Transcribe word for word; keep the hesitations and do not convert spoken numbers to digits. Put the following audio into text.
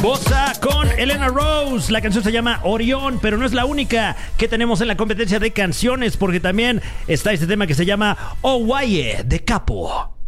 Bossa con Elena Rose. La canción se llama Orión, pero no es la única que tenemos en la competencia de canciones, porque también está este tema que se llama Owaye de Capo.